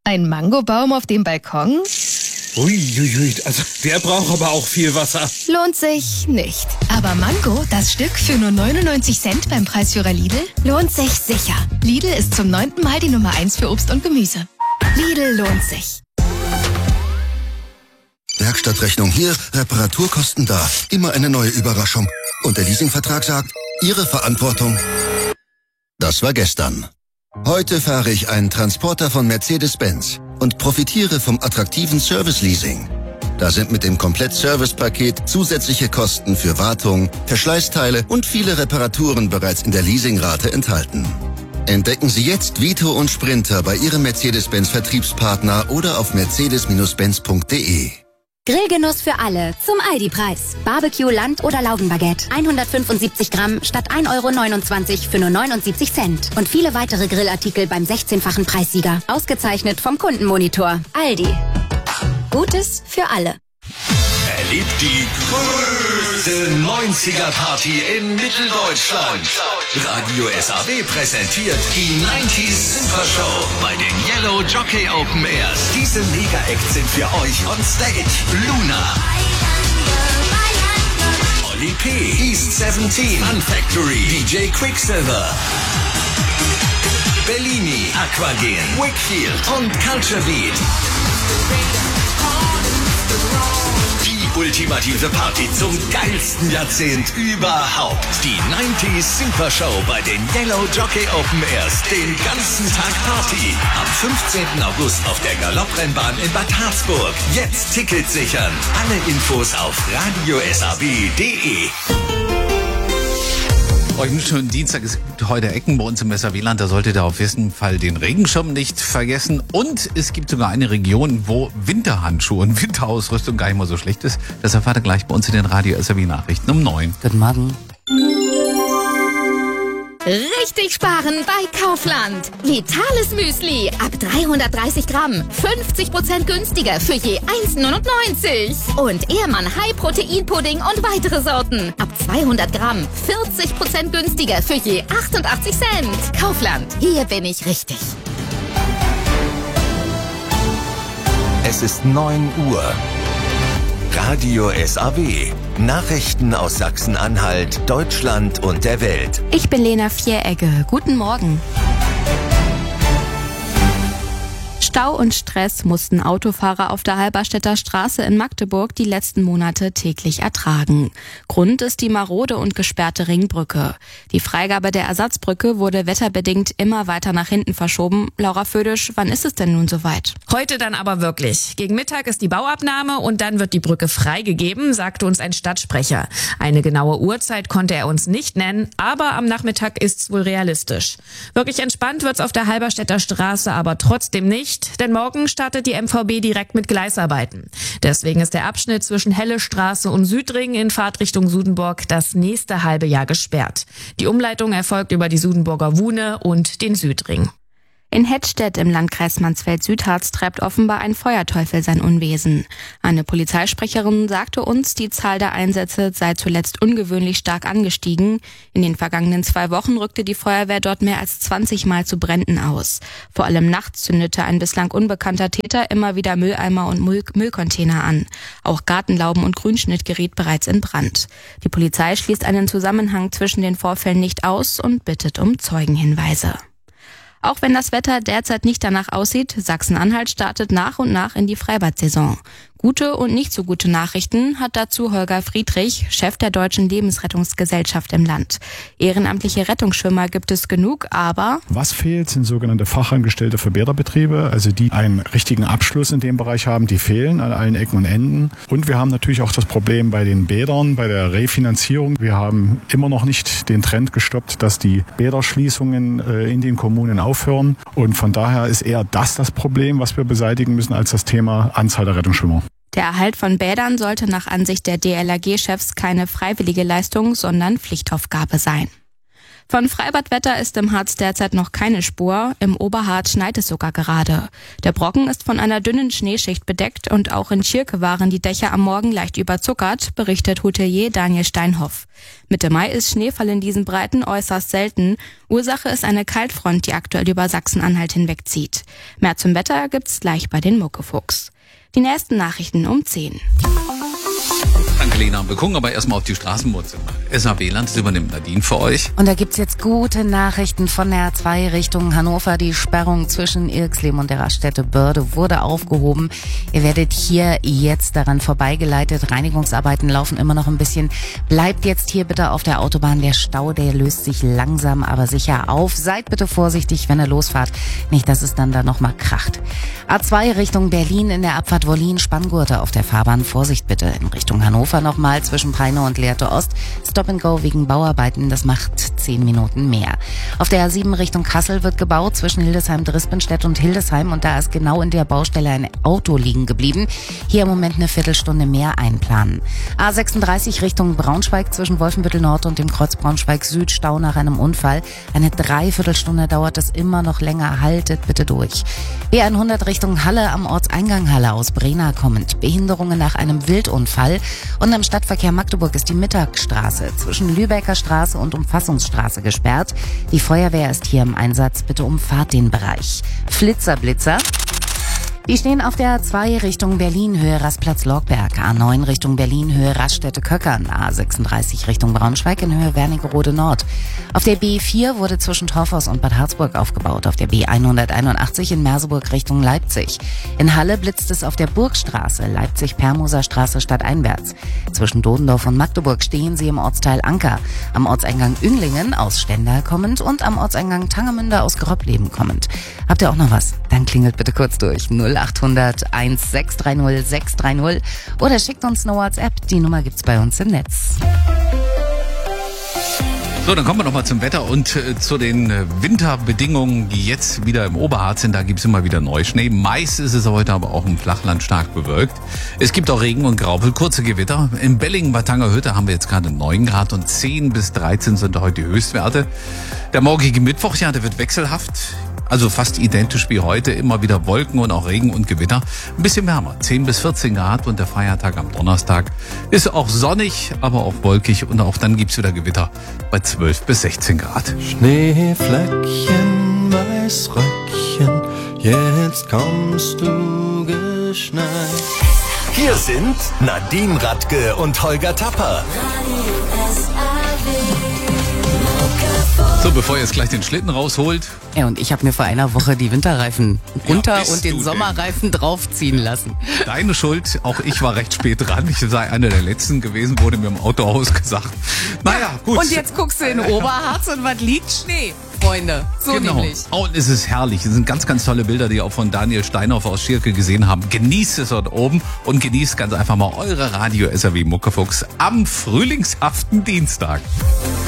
Ein Mangobaum auf dem Balkon? Uiuiui, also der braucht aber auch viel Wasser. Lohnt sich nicht. Aber Mango, das Stück für nur 99 Cent beim Preisführer Lidl, lohnt sich sicher. Lidl ist zum 9. Mal die Nummer 1 für Obst und Gemüse. Lidl lohnt sich. Werkstattrechnung hier, Reparaturkosten da. Immer eine neue Überraschung. Und der Leasingvertrag sagt, Ihre Verantwortung. Das war gestern. Heute fahre ich einen Transporter von Mercedes-Benz und profitiere vom attraktiven Service-Leasing. Da sind mit dem Komplett-Service-Paket zusätzliche Kosten für Wartung, Verschleißteile und viele Reparaturen bereits in der Leasingrate enthalten. Entdecken Sie jetzt Vito und Sprinter bei Ihrem Mercedes-Benz-Vertriebspartner oder auf mercedes-benz.de. Grillgenuss für alle zum Aldi-Preis. Barbecue, Land- oder Laugenbaguette. 175 Gramm statt 1,29 € für nur 79 Cent. Und viele weitere Grillartikel beim 16-fachen Preissieger. Ausgezeichnet vom Kundenmonitor. Aldi. Gutes für alle. Erlebt die größte 90er-Party in Mitteldeutschland. Radio SAW präsentiert die 90s Supershow bei den Yellow Jockey Open Airs. Diese Mega-Acts sind für euch on stage. Luna, Oli P., East 17, Fun Factory, DJ Quicksilver, Bellini, Aquagen, Wakefield und Culture Beat. Die ultimative Party zum geilsten Jahrzehnt überhaupt. Die 90s Supershow bei den Yellow Jockey Open Airs. Den ganzen Tag Party. Am 15. August auf der Galopprennbahn in Bad Harzburg. Jetzt Tickets sichern. Alle Infos auf radiosab.de. Euch einen schönen Dienstag. Es gibt heute Ecken bei uns im SAW-Land. Da solltet ihr auf jeden Fall den Regenschirm nicht vergessen. Und es gibt sogar eine Region, wo Winterhandschuhe und Winterausrüstung gar nicht mal so schlecht ist. Das erfahrt ihr gleich bei uns in den Radio SAW-Nachrichten um 9. Guten Morgen. Richtig sparen bei Kaufland. Vitales Müsli ab 330 Gramm. 50% günstiger für je 1,99. Und Ehrmann High Protein Pudding und weitere Sorten. Ab 200 Gramm. 40% günstiger für je 88 Cent. Kaufland. Hier bin ich richtig. Es ist 9 Uhr. Radio SAW. Nachrichten aus Sachsen-Anhalt, Deutschland und der Welt. Ich bin Lena Vieregge. Guten Morgen. Stau und Stress mussten Autofahrer auf der Halberstädter Straße in Magdeburg die letzten Monate täglich ertragen. Grund ist die marode und gesperrte Ringbrücke. Die Freigabe der Ersatzbrücke wurde wetterbedingt immer weiter nach hinten verschoben. Laura Födisch, wann ist es denn nun soweit? Heute dann aber wirklich. Gegen Mittag ist die Bauabnahme und dann wird die Brücke freigegeben, sagte uns ein Stadtsprecher. Eine genaue Uhrzeit konnte er uns nicht nennen, aber am Nachmittag ist's wohl realistisch. Wirklich entspannt wird's auf der Halberstädter Straße aber trotzdem nicht. Denn morgen startet die MVB direkt mit Gleisarbeiten. Deswegen ist der Abschnitt zwischen Helle Straße und Südring in Fahrtrichtung Sudenburg das nächste halbe Jahr gesperrt. Die Umleitung erfolgt über die Sudenburger Wuhne und den Südring. In Hettstedt im Landkreis Mansfeld-Südharz treibt offenbar ein Feuerteufel sein Unwesen. Eine Polizeisprecherin sagte uns, die Zahl der Einsätze sei zuletzt ungewöhnlich stark angestiegen. In den vergangenen 2 Wochen rückte die Feuerwehr dort mehr als 20 Mal zu Bränden aus. Vor allem nachts zündete ein bislang unbekannter Täter immer wieder Mülleimer und Müllcontainer an. Auch Gartenlauben und Grünschnitt geriet bereits in Brand. Die Polizei schließt einen Zusammenhang zwischen den Vorfällen nicht aus und bittet um Zeugenhinweise. Auch wenn das Wetter derzeit nicht danach aussieht, Sachsen-Anhalt startet nach und nach in die Freibad-Saison. Gute und nicht so gute Nachrichten hat dazu Holger Friedrich, Chef der Deutschen Lebensrettungsgesellschaft im Land. Ehrenamtliche Rettungsschwimmer gibt es genug, aber was fehlt, sind sogenannte Fachangestellte für Bäderbetriebe, also die einen richtigen Abschluss in dem Bereich haben, die fehlen an allen Ecken und Enden. Und wir haben natürlich auch das Problem bei den Bädern, bei der Refinanzierung. Wir haben immer noch nicht den Trend gestoppt, dass die Bäderschließungen in den Kommunen aufhören. Und von daher ist eher das Problem, was wir beseitigen müssen, als das Thema Anzahl der Rettungsschwimmer. Der Erhalt von Bädern sollte nach Ansicht der DLRG-Chefs keine freiwillige Leistung, sondern Pflichtaufgabe sein. Von Freibadwetter ist im Harz derzeit noch keine Spur. Im Oberharz schneit es sogar gerade. Der Brocken ist von einer dünnen Schneeschicht bedeckt und auch in Tschirke waren die Dächer am Morgen leicht überzuckert, berichtet Hotelier Daniel Steinhoff. Mitte Mai ist Schneefall in diesen Breiten äußerst selten. Ursache ist eine Kaltfront, die aktuell über Sachsen-Anhalt hinwegzieht. Mehr zum Wetter gibt's gleich bei den Muckefuchs. Die nächsten Nachrichten um 10. Danke, Lena. Wir gucken aber erstmal auf die Straßenmutze. SAW-Land, das übernimmt Nadine für euch. Und da gibt's jetzt gute Nachrichten von der A2 Richtung Hannover. Die Sperrung zwischen Irxleben und der Raststätte Börde wurde aufgehoben. Ihr werdet hier jetzt daran vorbeigeleitet. Reinigungsarbeiten laufen immer noch ein bisschen. Bleibt jetzt hier bitte auf der Autobahn. Der Stau, der löst sich langsam, aber sicher auf. Seid bitte vorsichtig, wenn ihr losfahrt. Nicht, dass es dann da nochmal kracht. A2 Richtung Berlin in der Abfahrt Wollin-Spanngurte auf der Fahrbahn. Vorsicht bitte in Richtung Hannover nochmal zwischen Peine und Lehrte Ost. Stop and Go wegen Bauarbeiten, das macht 10 Minuten mehr. Auf der A7 Richtung Kassel wird gebaut zwischen Hildesheim-Drispenstedt und Hildesheim und da ist genau in der Baustelle ein Auto liegen geblieben. Hier im Moment eine Viertelstunde mehr einplanen. A36 Richtung Braunschweig zwischen Wolfenbüttel Nord und dem Kreuz Braunschweig Süd Stau nach einem Unfall. Eine Dreiviertelstunde dauert es immer noch länger. Haltet bitte durch. B100 Richtung Halle am Ortseingang Halle aus Brena kommend. Behinderungen nach einem Wildunfall. Und im Stadtverkehr Magdeburg ist die Mittagstraße zwischen Lübecker Straße und Umfassungsstraße gesperrt. Die Feuerwehr ist hier im Einsatz. Bitte umfahrt den Bereich. Flitzer. Die stehen auf der A2 Richtung Berlin, Höhe Rastplatz-Lorgberg, A9 Richtung Berlin, Höhe Raststätte-Köckern, A36 Richtung Braunschweig in Höhe Wernigerode Nord. Auf der B4 wurde zwischen Torfhaus und Bad Harzburg aufgebaut, auf der B181 in Merseburg Richtung Leipzig. In Halle blitzt es auf der Burgstraße, Leipzig-Permoser Straße stadteinwärts. Zwischen Dodendorf und Magdeburg stehen sie im Ortsteil Anker, am Ortseingang Ünglingen aus Stendal kommend und am Ortseingang Tangermünde aus Gröbleben kommend. Habt ihr auch noch was? Dann klingelt bitte kurz durch 0800 1630 630 oder schickt uns eine WhatsApp. Die Nummer gibt's bei uns im Netz. So, dann kommen wir nochmal zum Wetter und zu den Winterbedingungen, die jetzt wieder im Oberharz sind. Da gibt's immer wieder Neuschnee. Meist ist es heute aber auch im Flachland stark bewölkt. Es gibt auch Regen und Graupel, kurze Gewitter. In Bellingen bei Tangerhütte haben wir jetzt gerade 9 Grad und 10 bis 13 sind heute die Höchstwerte. Der morgige Mittwoch, ja, der wird wechselhaft. Also fast identisch wie heute, immer wieder Wolken und auch Regen und Gewitter. Ein bisschen wärmer, 10 bis 14 Grad und der Feiertag am Donnerstag ist auch sonnig, aber auch wolkig und auch dann gibt's wieder Gewitter bei 12 bis 16 Grad. Schneefleckchen, Weißröckchen, jetzt kommst du geschneit. Hier sind Nadine Radke und Holger Tapper. So, bevor ihr jetzt gleich den Schlitten rausholt. Ja, und ich habe mir vor einer Woche die Winterreifen runter und den Sommerreifen draufziehen lassen. Deine Schuld, auch ich war recht spät dran. Ich sei einer der Letzten gewesen, wurde mir im Autohaus gesagt. Naja, gut. Und jetzt guckst du in Oberharz und was liegt? Schnee, Freunde. So genau. Nämlich. Und es ist herrlich. Es sind ganz, ganz tolle Bilder, die ihr auch von Daniel Steinhoff aus Tschirke gesehen haben. Genießt es dort oben und genießt ganz einfach mal eure Radio SAW Muckefuchs am frühlingshaften Dienstag.